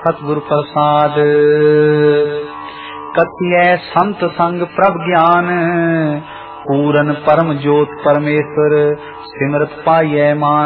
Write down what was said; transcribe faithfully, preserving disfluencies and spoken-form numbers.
सतगुर प्रसाद। कथिय संत संग प्रभ ज्ञान, पूरन परम ज्योत परमेश्वर, सिमरत पाइयै मान